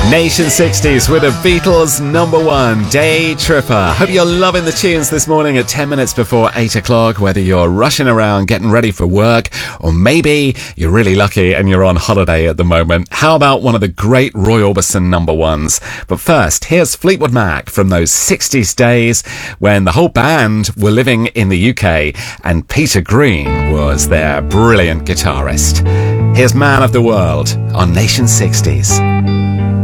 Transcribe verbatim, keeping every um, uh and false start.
Nation sixties with the Beatles number one, Day Tripper. Hope you're loving the tunes this morning at ten minutes before eight o'clock, whether you're rushing around getting ready for work, or maybe you're really lucky and you're on holiday at the moment. How about one of the great Roy Orbison number ones? But first, here's Fleetwood Mac from those sixties days when the whole band were living in the U K and Peter Green was their brilliant guitarist. Here's Man of the World on Nation sixties.